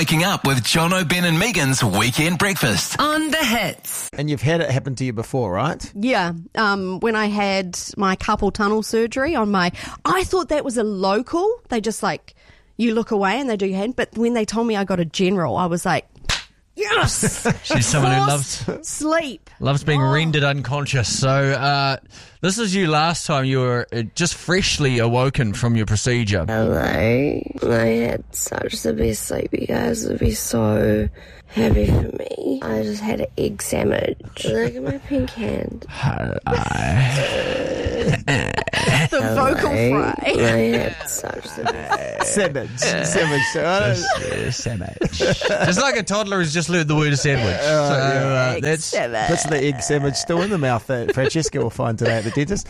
Waking up with Jono, Ben and Megan's Weekend Breakfast. On The Hits. And you've had it happen to you before, right? Yeah, when I had my carpal tunnel surgery I thought that was a local. They just you look away and they do your hand. But when they told me I got a general, I was like, yes! She's someone who Forced sleep. loves being rendered unconscious. So this is you last time you were just freshly awoken from your procedure. Hello. I had such the best sleep, you guys. Would be so happy for me. I just had an egg sandwich. Look at my pink hand. The vocal fry. I had such the best. Sandwich. Just like a toddler who's just learned the word sandwich. Puts the egg sandwich still in the mouth that Francesca will find today at the dentist.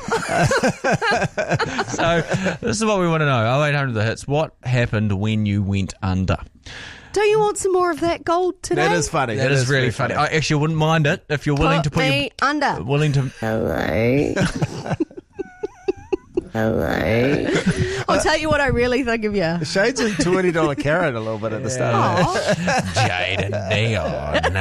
So this is what we want to know. 0800 The Hits. What happened when you went under? Do you want some more of that gold today? That is funny. That is really funny. I actually wouldn't mind it if you're willing to put me under. Willing to. Hello. Hello. I'll tell you what I really think of you. Shades of $20 carrot a little bit at the start. Jade and Neon.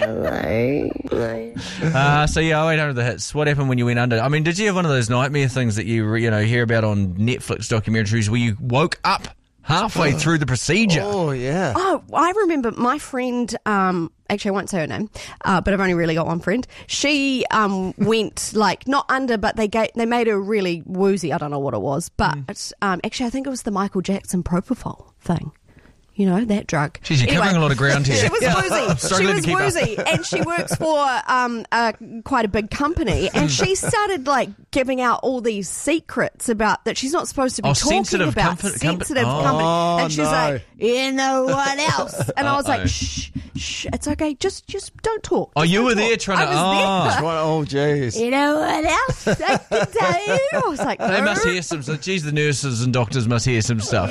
Hello. So yeah, 0800 The Hits. What happened when you went under? I mean, did you have one of those nightmare things that you hear about on Netflix documentaries where you woke up halfway through the procedure? Oh, yeah. Oh, I remember my friend, actually I won't say her name, but I've only really got one friend. She went not under, but they made her really woozy. I don't know what it was, but actually I think it was the Michael Jackson Propofol thing. You know, that drug. Jeez, you're covering a lot of ground here. She was woozy. She was woozy, and she works for quite a big company, and she started giving out all these secrets about that she's not supposed to be talking sensitive about. Sensitive company. And she's like, you know what else? And I was like, shh, it's okay. Just don't talk. You don't were talk. there trying to. I was there. Oh, jeez. You know what else I can tell you? I was like, They must hear some. Geez, the nurses and doctors must hear some stuff.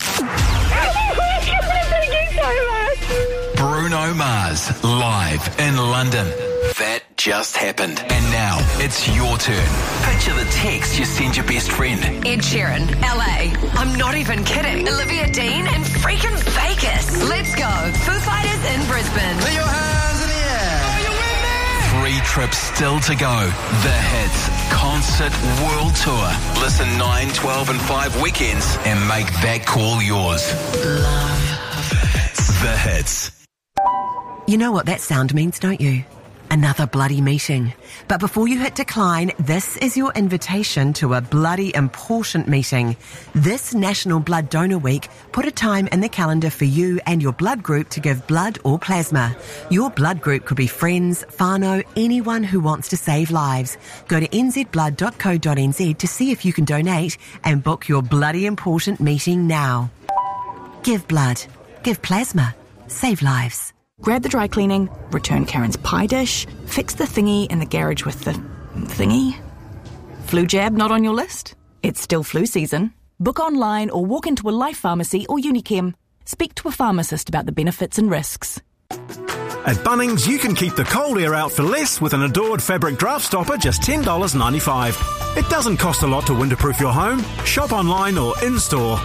Bruno Mars, live in London. That just happened. And now, it's your turn. Picture the text you send your best friend. Ed Sheeran, LA. I'm not even kidding. Olivia Dean in freaking Vegas. Let's go. Foo Fighters in Brisbane. Put your hands in the air. Are you with me? 3 trips still to go. The Hits Concert World Tour. Listen 9, 12 and 5 weekends and make that call yours. Love The Hits. You know what that sound means, don't you? Another bloody meeting. But before you hit decline, this is your invitation to a bloody important meeting. This National Blood Donor Week put a time in the calendar for you and your blood group to give blood or plasma. Your blood group could be friends, whānau, anyone who wants to save lives. Go to nzblood.co.nz to see if you can donate and book your bloody important meeting now. Give blood. Give plasma. Save lives. Grab the dry cleaning, return Karen's pie dish, fix the thingy in the garage with the thingy. Flu jab not on your list? It's still flu season. Book online or walk into a Life Pharmacy or Unichem. Speak to a pharmacist about the benefits and risks. At Bunnings, you can keep the cold air out for less with an Adored fabric draft stopper, just $10.95. It doesn't cost a lot to winterproof your home. Shop online or in-store.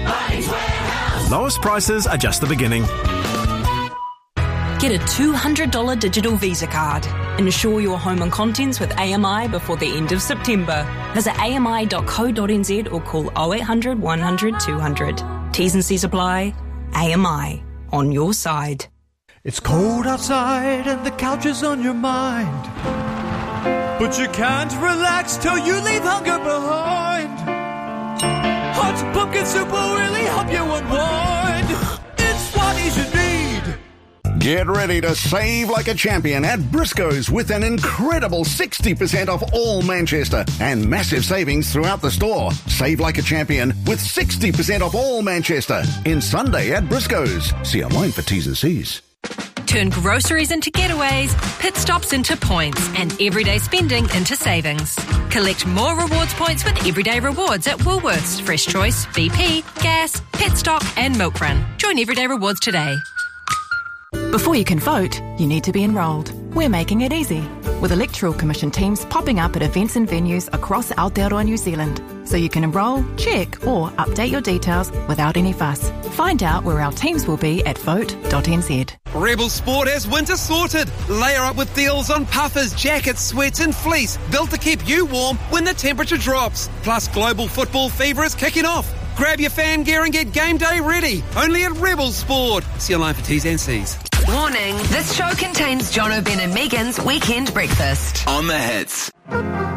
Lowest prices are just the beginning. Get a $200 digital Visa card. Insure your home and contents with AMI before the end of September. Visit ami.co.nz or call 0800 100 200. T's and C's apply. AMI. On your side. It's cold outside and the couch is on your mind, but you can't relax till you leave hunger behind. Hot pumpkin soup will really help you unwind. It's what you should need. Get ready to save like a champion at Briscoe's with an incredible 60% off all Manchester and massive savings throughout the store. Save like a champion with 60% off all Manchester in Sunday at Briscoe's. See online for T's and C's. Turn groceries into getaways, pit stops into points, and everyday spending into savings. Collect more rewards points with Everyday Rewards at Woolworths, Fresh Choice, BP, Gas, Petstock and Milk Run. Join Everyday Rewards today. Before you can vote, you need to be enrolled. We're making it easy, with Electoral Commission teams popping up at events and venues across Aotearoa, New Zealand. so you can enrol, check or update your details without any fuss. Find out where our teams will be at vote.nz. Rebel Sport has winter sorted. Layer up with deals on puffers, jackets, sweats and fleece, built to keep you warm when the temperature drops. Plus, global football fever is kicking off. Grab your fan gear and get game day ready. Only at Rebel Sport. See you online for T's and C's. Warning, this show contains John O'Ben and Megan's Weekend Breakfast. On the Hits.